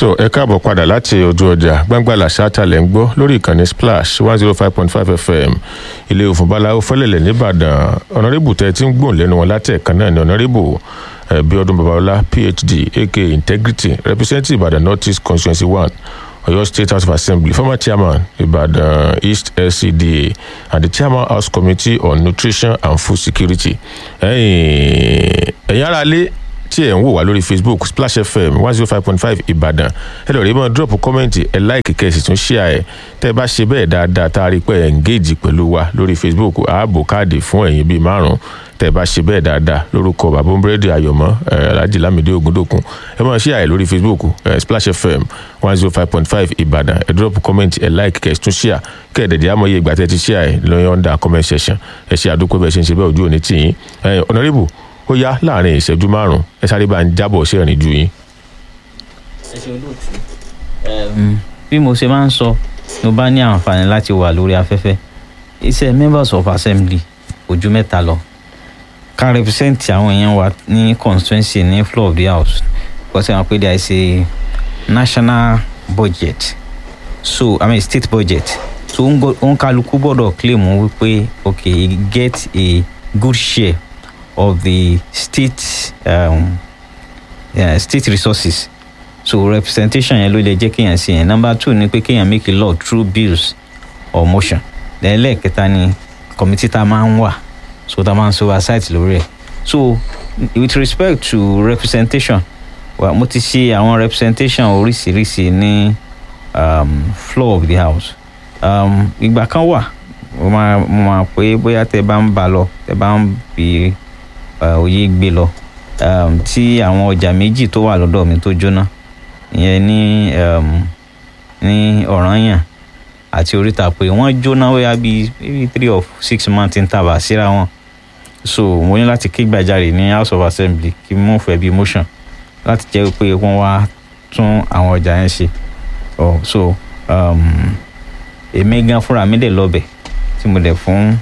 tó ẹ káàbọ̀ padà láti ojú ọjà Gbangbala ṣáàtàlẹ̀ ń gbọ́ lórí ìkànnì Splash 105.5 FM ilé òfin báláwo fẹ́lẹ̀lẹ̀ nìbàdàn ọ̀nàrẹ́bù tẹ́ ti ń gbòòn lẹ́nu wọn látẹ̀ẹ̀kan náà ní ọ̀nàrẹ́bù Bíọ́dún Babalọ́lá PhD aka Integrity representing Ibadan North East Constituency 1 Oyo State House of Assembly former chairman Ibadan East LCDA and the chairman House Committee on Nutrition and Food Security. ẹ̀yin ará ilé tí ẹ̀ ń wò wá lórí Facebook Splash FM 105.5 Ìbàdàn ẹ lọ rí mọ́ drop comment ẹ like kẹ́ ẹ sì tún share ẹ̀ tẹ́ ẹ bá ṣe bẹ́ẹ̀ dáadáa tá a rí pé ẹ̀ engage pẹ̀lú wa lórí Facebook ààbò káàdì fún ẹ̀yin bíi 5 tẹ́ ẹ bá ṣe bẹ́ẹ̀ dáadáa lórúkọ bàbá búrẹ́dì Ayọ̀mọ́ Alhaji Lamide Ogundokun ẹ máa share ẹ̀ lórí Facebook Splash FM 105.5 Ìbàdàn ẹ drop comment ẹ like kẹ́ ẹ tún share kẹ́ ẹ dẹ̀dẹ̀ àmọ́ iye ìgbà tẹ́ ti share ẹ̀ lọ́yọ̀ under comment section ẹ ṣe àdúpẹ́ bẹ́ẹ̀ ṣe ń ṣe bẹ́ẹ̀ ojú òní tì yín honorable ó yá láàrin ìṣẹ́jú 5 ẹ sáré bá ń jábọ̀ sí ẹ̀rìn ju yín. ẹ ṣe olóòtú bí mo ṣe máa ń sọ mo bá ní àǹfààní láti wà lórí afẹ́fẹ́ iṣẹ́ members of assembly ojú mẹ́ta lọ ká represent àwọn èèyàn wa ní constituency ní floor of the house because àwọn pé there is a national budget so I mean state budget so òun kálukú gbọ́dọ̀ claim wípé okay he get a good share of the state state resources so representation yẹn ló lè jẹ́ kéèyàn sí yẹn. Number 2 ni pé kéèyàn make a law through bills or motion. Then ẹlẹ́ẹ̀kẹta ni committee tá a máa ń wà so tá a máa ń oversight lórí ẹ̀. So with respect to representation mo ti ṣe àwọn representation oríṣiríṣi ní floor of the house. Ìgbà kan wà mo máa pé bóyá tẹ́ bá ń bá lọ tẹ́ bá ń bi òye gbé lọ tí àwọn ọjà méjì tó wà lọ́dọ̀ mi tó jóná ìyẹn ní Ọ̀rànyàn àti Oríta pé wọ́n jóná wíyá bíi 3 or 6 months ń tàbà síra wọn so mo ní láti ké gbàjarè ní House of Assembly kí mo fẹ́ bí motion láti jẹ́ pé wọ́n wá tún àwọn ọjà yẹn ṣe so èmi gan fúnra mi dẹ̀ lọ́bẹ̀ tí mo dẹ̀ fún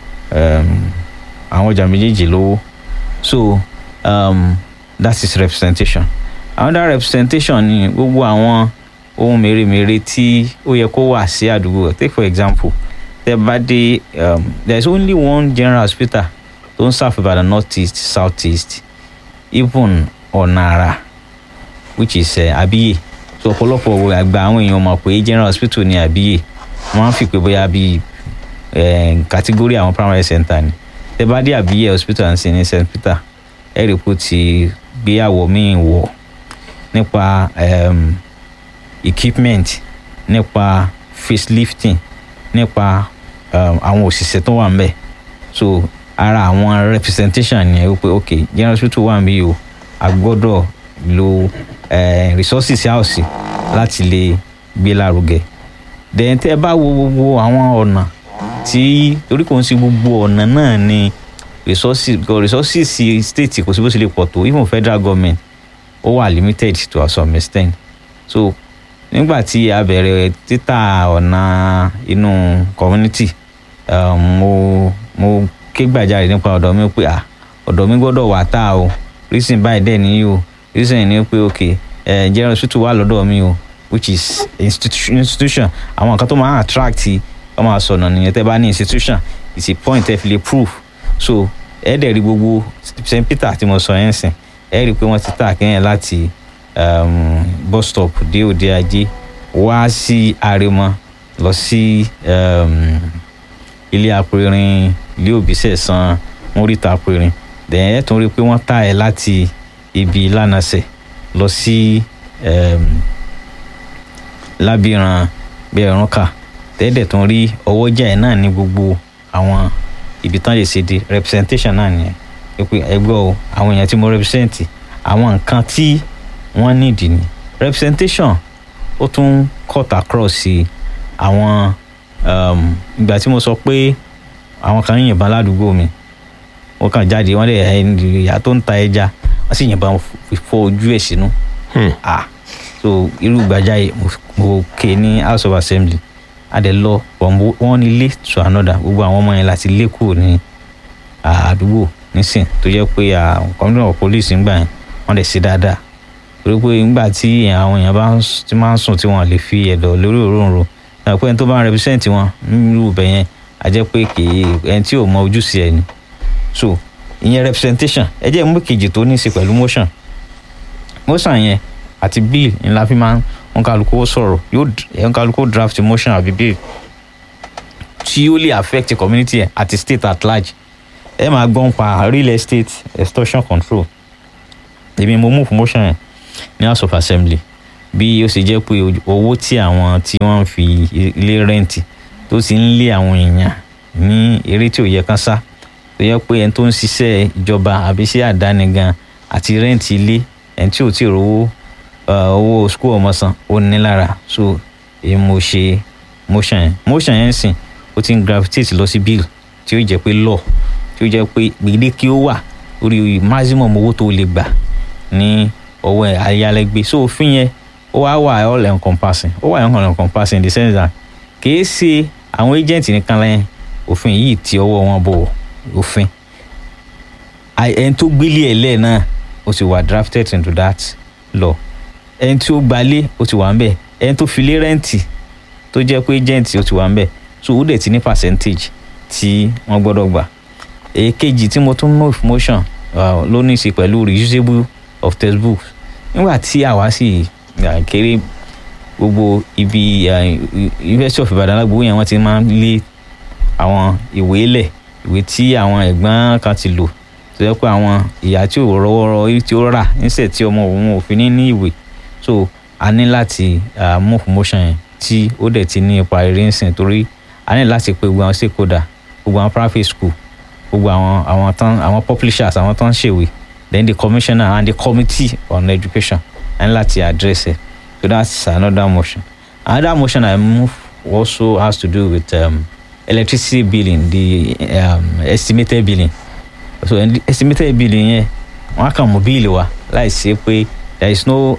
àwọn ọjà méjèèjì lówó. So that is representation. Another representation ni gbogbo àwọn ohun mèremère tí ó yẹ kó wà sí àdúgbò. Take for example, there is only one general hospital tó ń serve Ibadan North East, South East, even Ọ̀nàrà, which is Abiye. So ọ̀pọ̀lọpọ̀ àgbà àwọn èèyàn mọ̀ pé general hospital ni Abiye. Wọ́n á fi pé bóyá bíi category àwọn primary center ni. Tẹ́ bá dé Abiye hospital and sin ní St. Peter ẹ rí pé ti gbéyàwó míì wọ̀ nípa equipment nípa facelifting nípa àwọn òṣìṣẹ́ tó wà ń bẹ̀. So ara àwọn representation ni wípé okay general hospital wà ń bí o a gbọ́dọ̀ lo resources house láti lè gbé lárugẹ. Then tẹ́ bá wo gbogbo àwọn ọ̀nà tí torí kò ń sí gbogbo ọ̀nà náà ni resources state kò sí bó ṣe lè pọ̀ tó even federal government ó wà limited to some extent. So nígbà tí a bẹ̀rẹ̀ títà ọ̀nà inú community mo ké gbàjarè nípa ọ̀dọ̀ mi pé ọ̀dọ̀ mi gbọ́dọ̀ wà tá o reason báyìí dẹ̀ ní o reason ni pé okay general hospital wà lọ́dọ̀ mi o which is institution àwọn nǹkan tó máa attract wọ́n máa sọ̀nà nìyẹn tẹ́ bá ní institution is a point ẹ fi lè prove. So ẹ dẹ̀ rí gbogbo St. Peter tí mo sọ yẹn sìn ẹ rí pé wọ́n ti tà kẹ́yìn láti bus stop dé Òde Ajé wá sí Àrèmọ lọ sí ilé apẹ̀rìn ilé Òbísẹ̀san Oríta apẹ̀rìn then ẹ tún rí pé wọ́n tà ẹ láti ibi Lánàṣẹ lọ sí Lábìrán Bẹ̀rùnkà tẹ́ẹ̀dẹ̀ tún rí ọwọ́jà ẹ̀ náà ní gbogbo àwọn ibi tán lè ṣe di representation náà nìyẹn pé ẹgbẹ́ o àwọn èèyàn tí mo represent àwọn nǹkan tí wọ́n need ni representation ó tún cut across sí àwọn ìgbà tí mo sọ pé àwọn kan yìnbọn ládùúgbò mi wọ́n kàn jáde wọ́n lè ìyá tó ń ta ẹja wọ́n sì yìnbọn fọ ojú ẹ̀ sínú so irú gbàjáyé mo ké ní House of Assembly adẹ lọ from one ilé to another gbogbo àwọn ọmọ yẹn láti lé kúrò ní àdúgbò nísìn tó jẹ́ pé commissioner of police ń gbà yẹn wọ́n dẹ̀ ṣe dáadáa torí pé nígbà tí àwọn èèyàn ti máa ń sùn tí wọ́n lè fi ẹ̀dọ̀ lórí òróǹro pé ẹni tó bá ń represent wọn nínú ibẹ̀ yẹn a jẹ́ pé kì í ẹni tí ò mọ ojúṣe ẹ̀ ni. So ìyẹn representation ẹ jẹ́ mú kejì tó ní í ṣe pẹ̀lú motion yẹn àti bill ńlá fi máa ń wọn kálukú sọ̀rọ̀ wọn kálukú draft motion àbí bill tí ó lè affect community àti state at large. Ẹ máa gbọ́n pa real estate extortion control èmi mo move motion yẹn ní House of Assembly bí ó ṣe jẹ́ pé owó tí àwọn tí wọ́n ń fi ilé rẹ́ǹtì tó ti ń lé àwọn èèyàn ní eré tí ò yẹ kán sá tó yẹ pé ẹni tó ń ṣiṣẹ́ ìjọba àbí sí àdáni gan àti rẹ́ǹtì ilé ẹni tí ò tí ì rówó owó school ọmọ san ó ní lára. So èyí mo ṣe motion yẹn sìn ó ti ń gravitate lọ sí bill tí ó jẹ́ pé law tí ó jẹ́ pé gbèdéke ó wà lórí maximum owó tó lè gbà ní ọwọ́ ayálégbé. So òfin yẹn ó wà all encompassing in the sense that kìí ṣe àwọn agent nìkan lẹ́yìn òfin yìí tí ọwọ́ wọn bọ̀ òfin ẹni tó gbélé ẹ̀ lẹ́ẹ̀ náà ó ti wà drafted into that law ẹni tí ó gbalé ó ti wà ń bẹ̀ ẹni tó filé rẹ́ǹtì tó jẹ́ pé agent ó ti wà ń bẹ̀. So ó dẹ̀ ti ní percentage tí wọ́n gbọ́dọ̀ gbà. Èkejì tí mo tún move motion ló ní í ṣe pẹ̀lú reusable of textbooks nígbà tí àwa sì kéré gbogbo ibi University of Ibadan alágbó yẹn wọ́n ti máa ń lé àwọn ìwé tí àwọn ẹ̀gbọ́n kan ti lò tó yẹ pé àwọn ìyá tí ò rọwọ́rọ́ tí ó rà níṣẹ́ tí ọmọ òun ò fi ní ìwé. So a ní láti move motion yẹn tí ó dẹ̀ ti ní ipa rere ń sìn torí a ní láti pe gbogbo àwọn stakeholder gbogbo àwọn private school gbogbo àwọn publishers àwọn tó ń ṣèwé then the commissioner and the committee on education a ní láti address it. So that's another motion. Another motion I move also has to do with electricity billing, the estimated billing. So estimated billing yẹn wọ́n kàn mú bíìlì wa láì ṣe pé there is no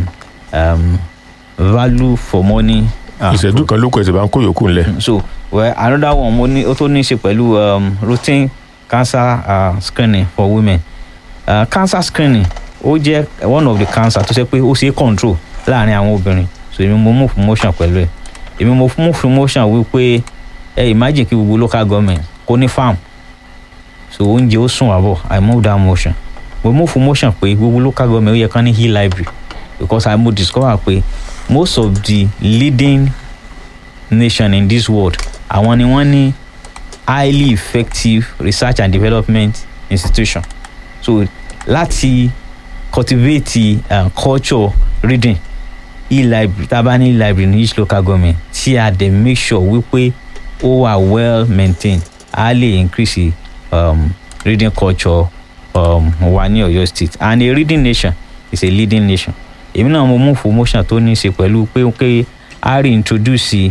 value for money. Ìṣẹ́jú kan ló kọ ẹ̀sẹ̀ bá ń kó yòókù ńlẹ̀. So another one ó tó ní í ṣe pẹ̀lú routine cancer screening for women. Cancer screening ó jẹ́ one of the cancer tó ṣe pé ó ṣe é control láàrin àwọn obìnrin. So èmi mo move motion pẹ̀lú ẹ̀. Èmi mo move motion wípé imagine kí gbogbo local government kó ní farm. So oúnjẹ ó sùn àbọ̀ I move that motion. Mo move motion pé gbogbo local government ó yẹ kán ní e-library because I mo discover pé most of the leading nation in this world àwọn ni wọ́n ní highly effective research and development institution. So láti cultivate culture reading e-library tá a bá ní e-library ní each local government tí a dey make sure wípé ó wà well maintained a lè increase reading culture wà ní Ọ̀yọ́ state and a reading nation is a leading nation. Èmi náà mo mú motion tó ní í ṣe pẹ̀lú pé a reintroduce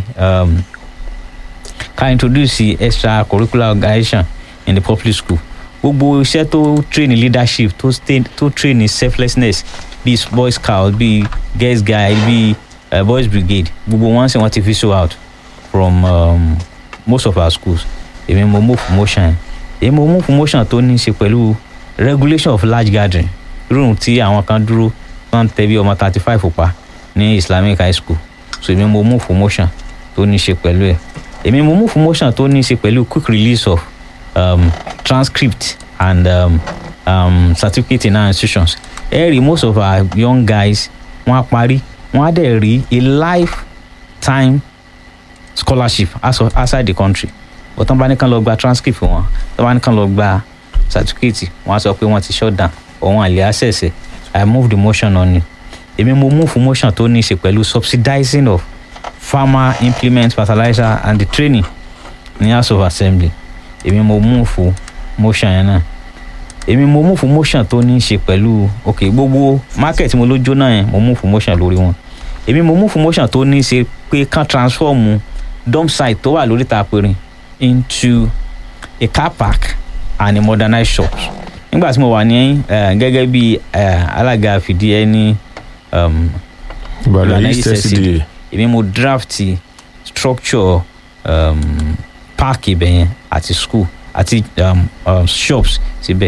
extra curricular organization in the public school. Gbogbo iṣẹ́ tó train in leadership tó train in selflessness bíi boy scout bíi girls guide bíi boys brigade gbogbo wọn sì wọ́n ti fish out from most of our schools. Èmi mo move motion tó ní í ṣe pẹ̀lú regulation of large gathering room tí àwọn kan dúró tán tẹ̀bi ọmọ 35 pa ní Islamic high school. So èmi mo move motion tó ní í ṣe pẹ̀lú ẹ̀. Èmi mo move motion tó ní í ṣe pẹ̀lú quick release of transcript and certificate in our institutions. Most of our young guys wọ́n á parí wọ́n á dẹ̀ rí a lifetime scholarship outside the country. But tán bá ní kán lọ gba transcript wọn tán bá ní kán lọ gba certificate wọ́n á sọ pé wọ́n ti shut down or wọ́n á lè access ẹ̀. I move the motion on it. Èmi mo move motion tó ní í ṣe pẹ̀lú subsidizing of farmer implement fertilizer and the training ní House of Assembly. Èmi mo move motion yẹn náà. Èmi mo move motion tó ní í ṣe pẹ̀lú gbogbo market mo ló jóná yẹn mo move motion lórí wọn. Èmi mo move motion tó ní í ṣe pé kán transform dump site tó wà lórí Tàpẹ̀rìn into a car park and a modernized shops. Nígbà tí mo wà ní gẹ́gẹ́ bí alága fìdí ẹni Ìbàdàn East SCDA. Èmi mo draft structure park ibẹ̀ yẹn àti school àti shops síbẹ̀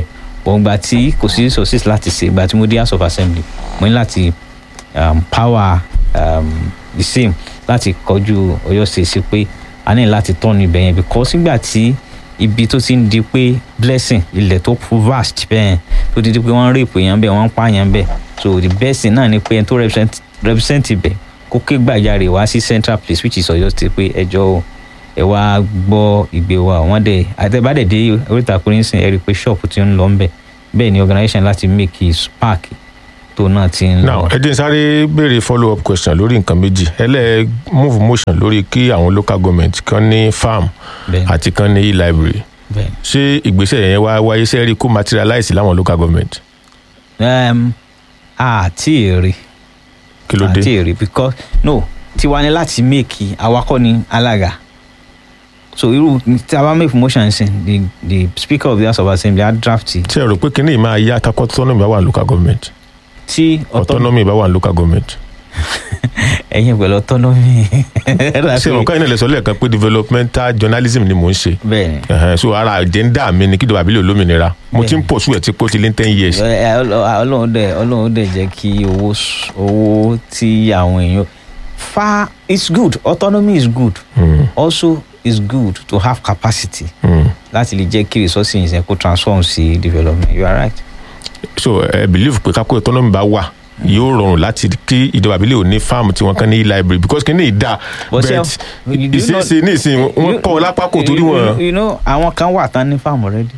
but ìgbà tí kò sí resources láti ṣe ìgbà tí mo dé House of Assembly mo ní láti power the same láti kọjú Ọ̀yọ́ State sí pé a ní láti tọ́nu ibẹ̀ yẹn because nígbà tí ibi tó ti ń di pé blessing ilẹ̀ tó vast bẹ́ẹ̀ tó ti di pé wọ́n rape èèyàn bẹ́ẹ̀ wọ́n pààyàn bẹ́ẹ̀ so the best thing náà ni pé ẹni tó represent ibẹ̀ kó ké gbàjarè wá sí central place which is Ọ̀yọ́ State pé ẹjọ́ o ẹ wá gbọ́ ìgbé wa wọ́n dẹ̀ àtẹ̀bádẹ̀ dé oríta kúrin sìn ẹ rí i pé ṣọ́ọ̀pù ti ń lọ ńbẹ̀ bẹ́ẹ̀ ni organisation láti make his park tó náà ti ń lọ. now ẹ dín sáré béèrè follow up question lórí nǹkan méjì ẹlẹ́ move motion lórí kí àwọn local government kan ní farm àti kan ní e-library ṣé ìgbésẹ̀ yẹn wá wáyé sẹ́rí kó materialize láwọn local government. àti èrè kí ló dé àti èrè because no tiwa ni láti make awakọ̀ ní alága so irú tí a bá make motion sin the speaker of the House of Assembly á draft. ṣé ẹ rò pé kíní máa yá takọ́ autonomy bá wà ní local government. tí autonomy bá wà ní local government. ẹ̀yin pẹ̀lú autonomy. ṣé ìwọ̀n káyìn náà lè sọ lẹ́ẹ̀kan pé developmental journalism ni mò ń ṣe. bẹ́ẹ̀ni. so ara agenda mi ni kí ìjọba àbílẹ̀ olómìnira mo ti ń pọ̀ sí ẹ̀ tí pé ó ti lé 10 years. ọlọ́run dẹ̀ jẹ́ kí owó tí àwọn èèyàn it's good autonomy is good also it's good to have capacity láti lè jẹ́ kí resources yẹn kó transform sí development you are right. so I believe pé kápẹ́ autonomy bá wà yóò rọrùn láti kí ìjọba àbílẹ̀ òní farm tí wọ́n kàn ní library because kí ní ìdá but ìṣeéṣe ní ìsìn wọn kọ́ ọ lápá kò torí wọn. you know àwọn kan wà tán ní farm already.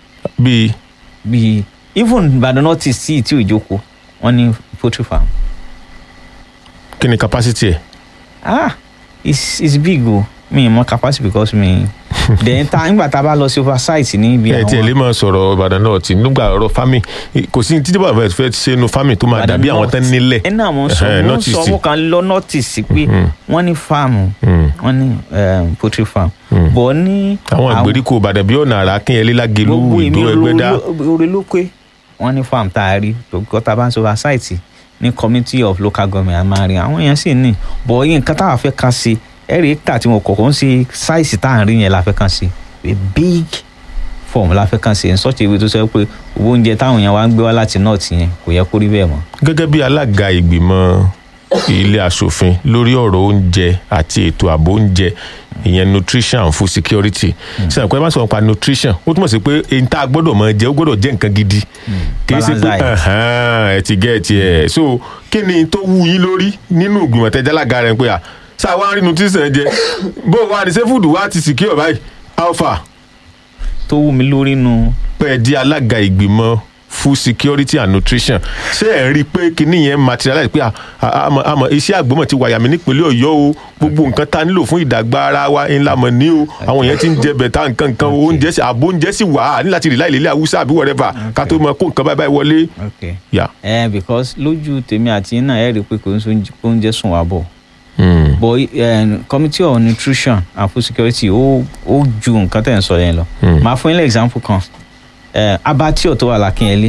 bíi even Ìbàdàn náà ti sí tí ìjókòó wọn ní poultry farm. kí ni capacity ẹ. it's big o mi mọ capacity because mi then nígbà tá a bá lọ sí oversight ní ibi àwọn. ẹ tiẹ̀ lè máa sọ̀rọ̀ Ìbàdàn náà tí nígbà ọ̀rọ̀ farming kò sí títí bàbá fẹ́ ṣe nu farming tó máa dàbí àwọn tán nílẹ̀. ẹ náà mo sọ mo kàn lọ notice pé wọ́n ní farm wọ́n ní poultry farm bọ̀ ní. àwọn àgbèríko Ìbàdàn bí ọ̀nà àrà Akínyẹlé Lágelú Ìdó Ẹgbẹ́dá. orí ló pé wọ́n ní farm tá a rí tòkítọ́ bá ń sọ oversight ní committee of local government àmàrin àwọn èèyàn sì ní bọ̀ yín nǹkan táwa fẹ́ ká sí ẹ̀rí éka tí wọn kọ̀ọ̀kan ń ṣe sáìsì tá à ń rí yẹn la fẹ́ kàn sí a big form la fẹ́ kàn sí in such a way tó sọ pé owó oúnjẹ táwọn èèyàn wá ń gbé wá láti north yẹn kò yẹ kó rí bẹ́ẹ̀ mọ́. gẹ́gẹ́ bí alága ìgbìmọ̀ ilé aṣòfin lórí ọ̀rọ̀ oúnjẹ àti ètò ààbò oúnjẹ ìyẹn nutrition and food security ṣe àpò ẹ má sọ nípa nutrition ó túmọ̀ sí pé èyí tá a gbọ́dọ̀ máa jẹ ó gbọ́dọ̀ jẹ́ nǹkan gidi kì í ṣe pé ẹ ti gẹ́ ẹ ti ẹ̀ so kí ni tó wú yín lórí nínú ìgbìmọ̀ tẹ́jálága rẹ̀ pé à sáà wá rí nutrition jẹ bó wà ní sẹ́fúdù wá ti secure báyìí alpha. tó wú mi lórí nu. pẹ̀ẹ́ di alága ìgbìmọ̀ food security and nutrition ṣé ẹ̀ rí i pé kinní yẹn materialize pé àmọ́ iṣẹ́ àgbọ̀mọ̀ ti wàyà mí nípínlẹ̀ Ọ̀yọ́ o gbogbo nǹkan tá a nílò fún ìdàgbà ara wa ńlá mọ̀ ní o àwọn yẹn ti ń jẹ bẹ̀tà nǹkan oúnjẹ àbò oúnjẹ sì wà á ní láti rí láìlélẹ̀ Haúsá àbí whatever ká tó mọ kó nǹkan báyìí wọlé. because lójú tèmi àti iná ẹ̀ rí i pé kò ń oúnjẹ sùn wá bọ̀. But committee on nutrition and food security ó ju nǹkan tẹ̀ ń sọ yẹn lọ. màá fún yín lé example kan abattoir tó wà l'Akínyẹlé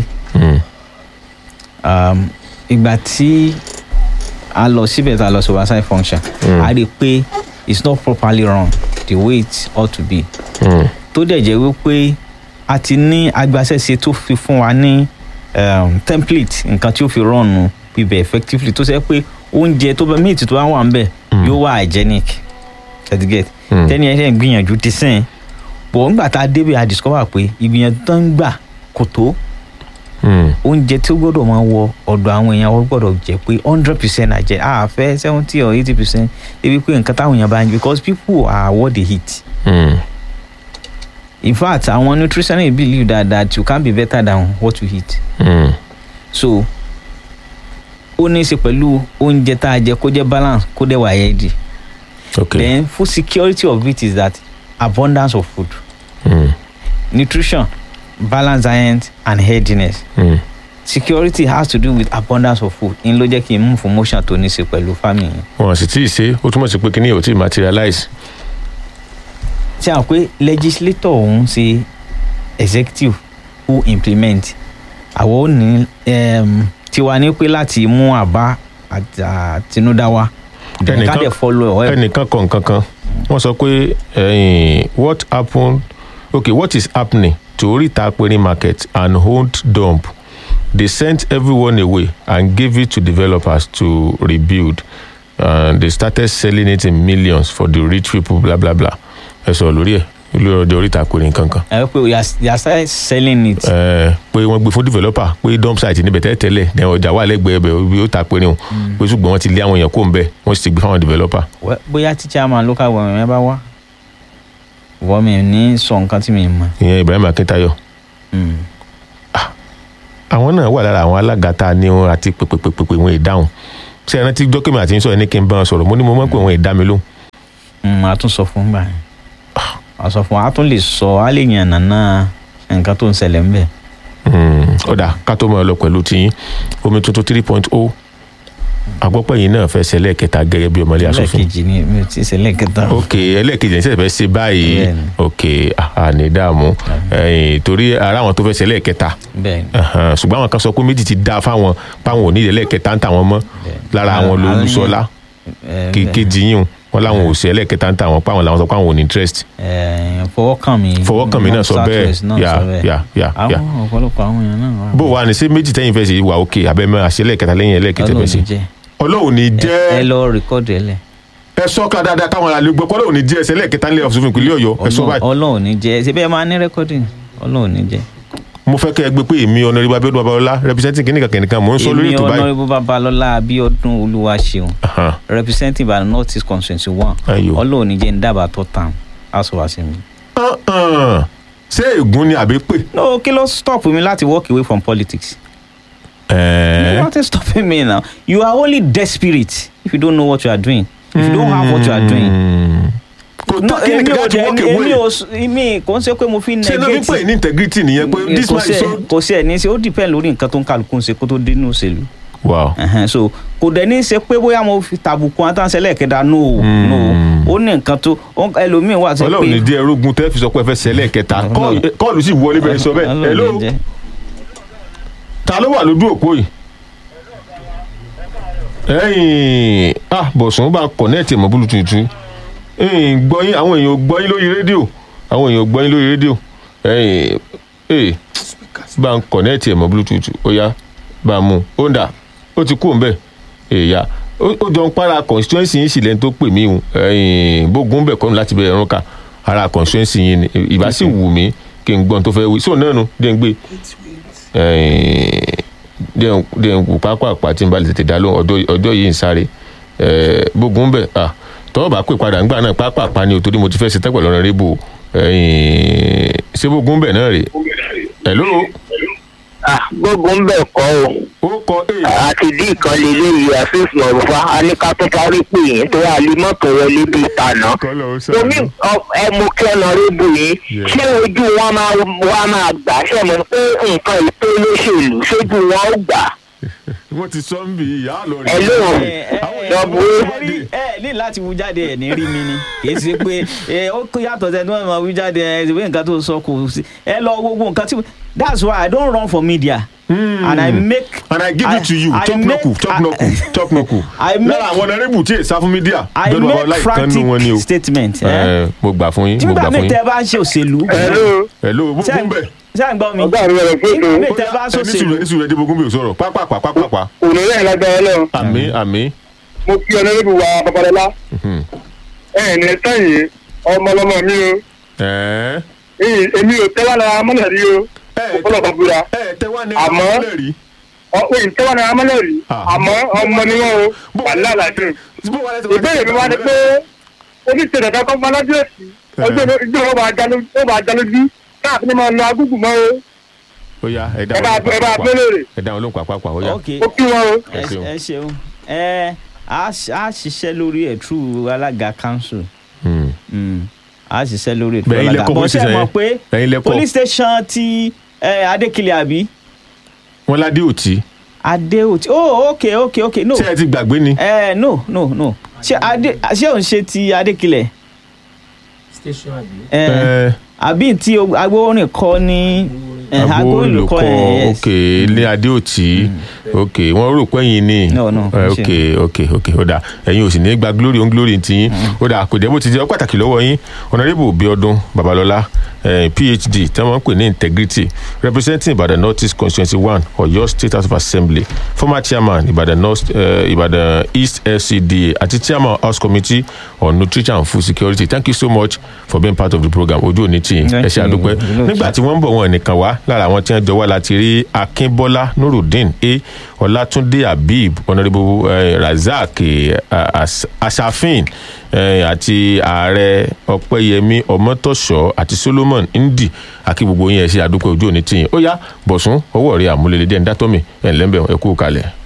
ìgbà tí a lọ síbẹ̀ tá a lọ sí oversight function a rí i pé it's not properly run the way it ought to be tó dẹ̀ jẹ́ wípé a ti ní agbásẹ́sẹ tó fi fún wa ní template nǹkan tí ó fi run bíbẹ̀ effectively tó sẹ́ pé oúnjẹ tó bá meat tó bá wà ń bẹ̀ yóò wà hygienic certificate tẹ́ni ẹ̀ ń gbìyànjú ti sẹ́yìn bọ̀ nígbà tá a débẹ̀ a discover pé ìgbìyànjú tó ń gbà kò tó oúnjẹ tí ó gbọ́dọ̀ máa wọ ọ̀dọ̀ àwọn èèyàn wọ́n gbọ́dọ̀ jẹ́ pé 100% àjẹ́ àfẹ́ 70 or 80% ebi pé nǹkan táwọn èèyàn bá ń jẹ because people are what they eat. In fact àwọn nutritionists believe that you can be better than what you eat. So ó ní í ṣe pẹ̀lú oúnjẹ tá a jẹ kó jẹ́ balance kó dẹ̀ wà healthy. Then food security of it is that abundance of food. Nutrition, balanced diet and healthiness. Security has to do with abundance of food. In ló jẹ́ kí n mú promotion tó ní ṣe pẹ̀lú farming. Wọ́n sì tí ì ṣe ó túmọ̀ sí pé kíní ò tí ì materialize. Ṣé àwọn pé legislator òun ṣe executive who implement àwọn ò ní tiwa ní pé láti mú àbá àtinúdá wa. Ẹnìkan kọ̀ nǹkan kan wọ́n sọ pé what is happening to Orita Apeni Market and owned dump. They sent everyone away and gave it to developers to rebuild. And they started selling it in millions for the rich people, blah, blah, blah. Ẹ̀sọ̀ lórí ẹ̀ lórí Orita Apeni kankan. They are started selling it. Pé wọ́n gbé fún developer pé dump site níbẹ̀ tẹ́lẹ̀ ní ọjà wà lẹ́gbẹ̀ẹ́ bẹ̀ bí ó ta pé ní o. Pé ṣùgbọ́n wọ́n ti lé àwọn èèyàn kó ń bẹ̀ wọ́n sì ti gbé fáwọn developer. Bóyá tí chairman local government yẹn bá wá. Wọ́n mi ní sọ nǹkan tí mi mọ̀. Ìyẹn Ibrahim Akintayo. Àwọn náà wà lára àwọn alága tá a ní wọn àti pèpèpèpè wọn ìdáhùn. Ṣé ẹ rántí dókítà àti sọ ẹni kí n bá wọn sọ̀rọ̀ mo ní mo mọ̀ pé wọn ìdá mi lóhùn. A tún sọ fún báyìí. A sọ fún a tún lè sọ a lè yàn nàná nǹkan tó ń ṣẹlẹ̀ ń bẹ̀. Ọ̀dà ká tó máa lọ pẹ̀lú tiyín omi tuntun 3.0 agbọ́pẹ́ yìí náà fẹ́ ṣe ẹlẹ́ẹ̀kẹta gẹ́gẹ́ bí ọmọlé asòfin. Ẹlẹ́ẹ̀kejì ni mi ò tí ì ṣe ẹlẹ́ẹ̀kẹta. Ok ẹlẹ́ẹ̀kejì ní sẹ́sẹ̀ fẹ́ ṣe báyìí ok àní dààmú torí ara àwọn tó fẹ́ ṣe ẹlẹ́ẹ̀kẹta ṣùgbọ́n àwọn kan sọ pé méjì ti dá fáwọn páwọn ò ní ẹlẹ́ẹ̀kẹta ń tà wọ́n mọ́ lára àwọn lolúṣọlá kejì yìí wọn làwọn ò ṣe ẹlẹ́ẹ̀kẹta ń tà wọ́n páwọn làwọn sọ pé àwọn ò ní interest. Fọwọ́kànmí náà sọ bẹ́ẹ̀ yà. Àwọn ọ̀pọ̀lọpọ̀ àwọn èèyàn náà wà. Bó wà ní sí méjì tẹ́yìn fẹ́ ṣe wà ok abẹ́mọ́ àṣẹlẹ̀kẹta lẹ́yìn ẹlẹ́ẹ̀kẹta fẹ́ ṣe. Ọlọ́run ní jẹ́ ẹ lọ rìkọ́dù ẹ lẹ̀. Ẹ sọ ká dáadáa káwọn ará lè gbọ́ Ọlọ́run ní jẹ́ ẹsẹ̀ lẹ́ẹ̀kẹta ńlẹ̀ ọ̀ṣun ìpínlẹ̀ Ọ̀yọ́ ẹ sọ báyìí. Ọlọ́run ní jẹ́ ṣe bẹ́ẹ̀ máa ní rẹ́kọ́dì Ọlọ́run ní jẹ́. Mo fẹ́ kẹ́ ẹ gbé pé èmi Honorable Abiodun Babalọlá representing kìnìkan mò ń sọ lórí ètò báyìí. Èmi Honorable Babalọlá Abiodun Olúwaṣeun representing by North East Constituency 1 Ọlọ́run ní jẹ́ ń dábàá tó tàn House of Assembly. Ṣé ègún ni àbí pé. No, kí ló stop mi láti walk away from politics. Nothing stopping me now. You are only desperate if you don't know what you are doing. If you don't have what you are doing. No, èmi kò ń ṣe pé mo fi negate. Ṣé ló fi pè ní integrity nìyẹn pé this man is so. Kò sí ẹ̀ ní ṣe ó depend lórí nǹkan tó ń kálukú ṣe kó tó dé inú òṣèlú. Wow. So kò dẹ̀ ní ṣe pé bóyá mo fi tàbùkù àtàǹṣe lẹ́ẹ̀kẹta no ó ní nǹkan tó ẹlòmíín wà sọ pé. Ọlọ́run ní díẹ̀ rógun tẹ́ fi sọ pé ẹ fẹ́ ṣẹlẹ̀ kẹta kọ́ọ̀lù sì wọlé bẹ́ẹ̀ sọ bẹ́ẹ̀ hello ta ló wà lójú òpó yìí Bọ̀sùn bá kọ̀nẹ́ẹ̀tì mọ́ bluetooth gbọ́yìn àwọn èèyàn gbọ́yìn lórí rédíò bá ń kọ̀nẹ́ẹ̀tì mọ́ bluetooth ó yá bá mú ó ń dà ó ti kú òun bẹ́ẹ̀ èèyà ó jọ ń para constituency yìí sì lẹ́ni tó pè mí bógun bẹ̀ kọ́nu láti bẹ̀rẹ̀ ẹ̀rún ká ara constituency yìí ni ìbá sì wù mí kí n gbọ́n tó fẹ́ wí sóò náà nu dé ń gbé dẹ́n wù pápá tí n bá lè tètè dá lóhùn ọjọ́ yìí ń sáré bógun bẹ̀ tọ́wọ́ bá pè padà ńgbà náà pápá ni o torí mo ti fẹ́ ṣe tẹ́pẹ̀ lọ́rọ̀ rébù ṣé bógun bẹ̀ náà rè hello. Gbógun bẹ̀ kọ́ o. Ó kọ àti bí ìkan lè léyìí àfihàn ọ̀rùfá aníká tó parí pè yín tó wà lè mọ́tò wọlé bíi tànà. Omi ẹmu kí ọ̀nàrẹ́bù yìí ṣé ojú wọn máa gbà ṣe mọ̀ pé nǹkan ètò olóṣèlú ṣojú wọn ó gbà. Wọ́n ti sọ ń bi ìyá lọ rí. Ẹ lóhùn lọ́bù. Ní láti wú jáde ẹ̀ ní rí mi ni kì í ṣe pé ó yàtọ̀ sẹ́ni wọ́n máa wú jáde ẹ̀ ṣe pé nǹkan tó sọ kò sí ẹ lọ gbogbo nǹkan tí that's why I don't run for media. And I give it to you top knuckle lára àwọn ọ̀nàrẹ́bù tí èsà fún mídíà I make frantic statement. Mo gbà fún yín. tí nígbà mi tẹ bá ń ṣe òṣèlú. hello bógun bẹ̀. ṣé à ń gbọ́ mi. ọgbà mi rẹ̀ fún nígbà mi tẹ bá ń ṣe òṣèlú. ẹni sùúrù ẹdí bógun bẹ̀ sọ̀rọ̀ pápá. òní rẹ̀ lágbára lọ. àmín. mo fi ọ̀nàrẹ́bù wa Babalọlá. ní sẹ́yìn ọmọlọmọ mi o. èmi ò tẹ́wọ́ náà mọ́lẹ̀ rí o. ọ̀pọ̀lọpọ̀ búra. àmọ́ tẹ́wọ́ náà mọ́lẹ̀ rí. àmọ́ ọmọ ni wọ́n o. wàhálà làdùn. ìbéèrè mi wá ní pé oníṣẹ́ ìdàgbà kan fún alájọ́ èsì. ọjọ́ ó bá já lójú. káàfin ni máa lọ agúgù mọ́ o. ó yá ẹ dáhùn olóhùn pàápàá ó yá. ó kí wọn o. ẹ ṣeun a ṣiṣẹ́ lórí ẹ̀ through alága council. A ṣiṣẹ́ lórí ètò alága bọ́ ṣe mọ̀ pé police station ti Adékìlẹ̀ àbí. Wọ́n ládé òtí. Adéòtí ok no. Ṣé ẹ ti gbàgbé ni. No ṣé òun ṣe ti Adékìlẹ̀. Station àbí. Àbí tí agbóhùnrin kọ́ ní. Agbóhùnrin kọ́ ok ilé Adéòtí ok wọ́n rò pé ẹ̀yin ni. No ok ó dà ẹ̀yin ò sì ní gba glory on glory ti yín ó dà kò jẹ́ bó ti jẹ́ pàtàkì lọ́wọ́ yín Honorable Abiodun Babalọlá phd tí wọ́n ń pè ní integrity representing Ibadan North East constituency 1 Ọ̀yọ́ State House of Assembly former chairman Ibadan East LCDA àti chairman House Committee on Nutrition and Food Security. Thank you so much for being part of the program. Ojú òní tí ẹ ṣe àdúpẹ́. Nígbà tí wọ́n ń bọ̀ wọn nìkan wá lára àwọn tí wọ́n jọ wá láti rí Akínbọ́lá Nurudeen A Ọlátúndé Habib Honourable Razak Asafin àti ààrẹ Ọpẹ́yẹmí Ọmọ́tọ́ṣọ́ àti Solomon Ndi àkí gbogbo yín ẹ ṣe àdúpẹ́ ojú òní tí yín. Ó yá Bọ̀sún ọwọ́ rẹ̀ àmúlẹ̀lẹ́dẹ́ ń dátọ́mì ẹ̀ ńlẹ́ńbẹ̀ ẹ kú kalẹ̀.